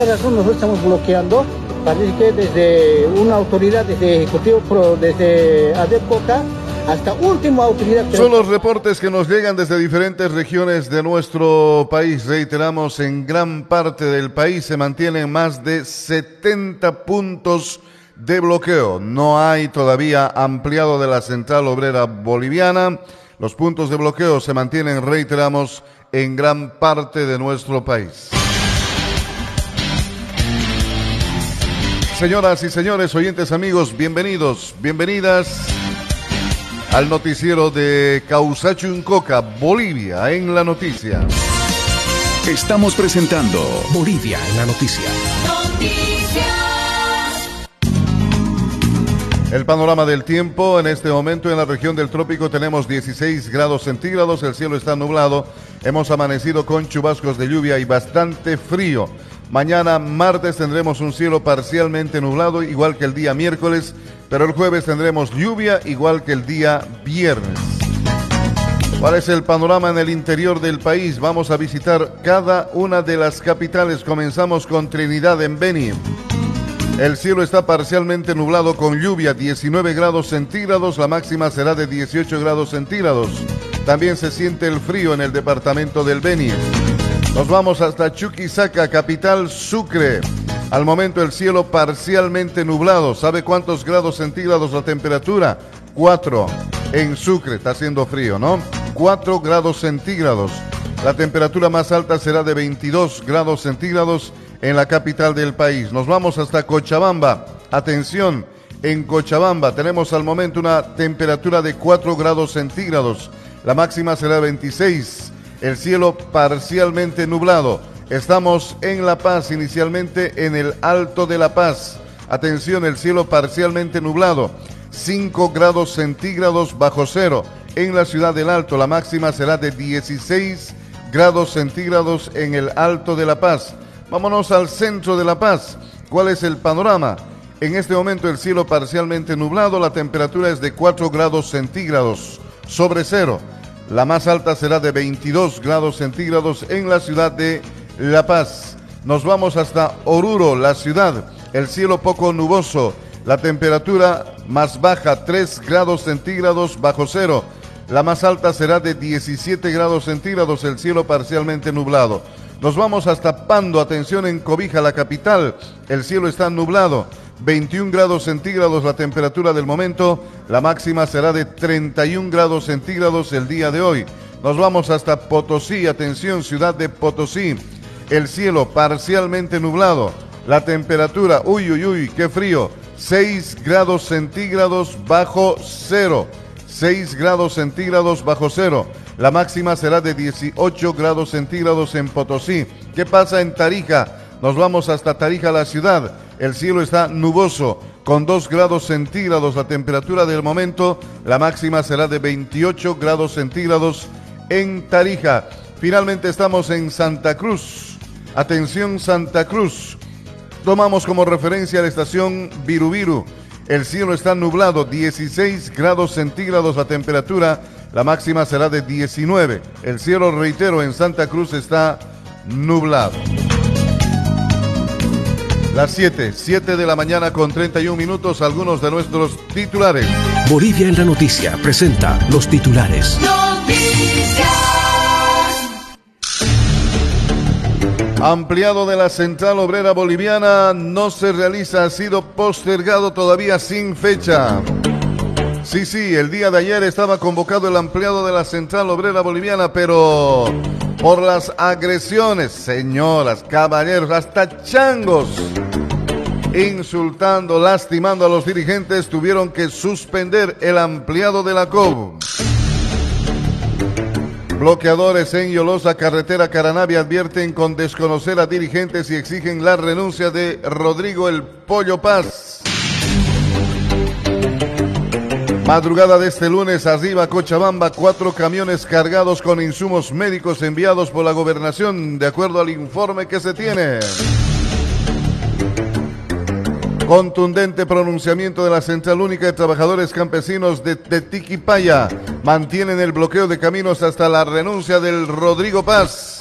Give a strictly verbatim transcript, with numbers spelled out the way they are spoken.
Nosotros estamos bloqueando, parece que desde una autoridad, desde Ejecutivo, desde ADEPCOCA, hasta última autoridad. Son los reportes que nos llegan desde diferentes regiones de nuestro país. Reiteramos, en gran parte del país se mantienen más de setenta puntos de bloqueo. No hay todavía ampliado de la Central Obrera Boliviana. Los puntos de bloqueo se mantienen, reiteramos, en gran parte de nuestro país. Señoras y señores, oyentes amigos, bienvenidos, bienvenidas al noticiero de Causachuncoca, Bolivia en la noticia. Estamos presentando Bolivia en la noticia. Noticias. El panorama del tiempo: en este momento en la región del trópico tenemos dieciséis grados centígrados, el cielo está nublado, hemos amanecido con chubascos de lluvia y bastante frío. Mañana martes tendremos un cielo parcialmente nublado, igual que el día miércoles, pero el jueves tendremos lluvia, igual que el día viernes. ¿Cuál es el panorama en el interior del país? Vamos a visitar cada una de las capitales. Comenzamos con Trinidad en Beni. El cielo está parcialmente nublado con lluvia, diecinueve grados centígrados, la máxima será de dieciocho grados centígrados. También se siente el frío en el departamento del Beni. Nos vamos hasta Chuquisaca, capital Sucre. Al momento el cielo parcialmente nublado. ¿Sabe cuántos grados centígrados la temperatura? Cuatro. En Sucre está haciendo frío, ¿no? Cuatro grados centígrados. La temperatura más alta será de veintidós grados centígrados en la capital del país. Nos vamos hasta Cochabamba. Atención, en Cochabamba tenemos al momento una temperatura de cuatro grados centígrados. La máxima será veintiséis. El cielo parcialmente nublado. Estamos en La Paz, inicialmente en el Alto de La Paz. Atención, el cielo parcialmente nublado. cinco grados centígrados bajo cero. En la ciudad del Alto, la máxima será de dieciséis grados centígrados en el Alto de La Paz. Vámonos al centro de La Paz. ¿Cuál es el panorama? En este momento el cielo parcialmente nublado. La temperatura es de cuatro grados centígrados sobre cero. La más alta será de veintidós grados centígrados en la ciudad de La Paz. Nos vamos hasta Oruro, la ciudad. El cielo poco nuboso. La temperatura más baja, tres grados centígrados bajo cero. La más alta será de diecisiete grados centígrados, el cielo parcialmente nublado. Nos vamos hasta Pando, atención, en Cobija, la capital. El cielo está nublado. veintiún grados centígrados la temperatura del momento, la máxima será de treinta y un grados centígrados el día de hoy. Nos vamos hasta Potosí, atención, ciudad de Potosí, el cielo parcialmente nublado, la temperatura, uy, uy, uy, qué frío, seis grados centígrados bajo cero, seis grados centígrados bajo cero, la máxima será de dieciocho grados centígrados en Potosí. ¿Qué pasa en Tarija? Nos vamos hasta Tarija, la ciudad. El cielo está nuboso, con dos grados centígrados la temperatura del momento. La máxima será de veintiocho grados centígrados en Tarija. Finalmente estamos en Santa Cruz. Atención, Santa Cruz. Tomamos como referencia la estación Virubiru. El cielo está nublado, dieciséis grados centígrados la temperatura. La máxima será de diecinueve. El cielo, reitero, en Santa Cruz está nublado. Las siete, siete de la mañana con treinta y un minutos, algunos de nuestros titulares. Bolivia en la noticia presenta los titulares. Noticias. Ampliado de la Central Obrera Boliviana no se realiza, ha sido postergado todavía sin fecha. Sí, sí, el día de ayer estaba convocado el ampliado de la Central Obrera Boliviana, pero por las agresiones, señoras, caballeros, hasta changos, insultando, lastimando a los dirigentes, tuvieron que suspender el ampliado de la C O B. Bloqueadores en Yolosa, carretera Caranavi, advierten con desconocer a dirigentes y exigen la renuncia de Rodrigo el Pollo Paz. Madrugada de este lunes, arriba Cochabamba, cuatro camiones cargados con insumos médicos enviados por la gobernación, de acuerdo al informe que se tiene. Contundente pronunciamiento de la Central Única de Trabajadores Campesinos de Tetiquipaya. Mantienen el bloqueo de caminos hasta la renuncia del Rodrigo Paz.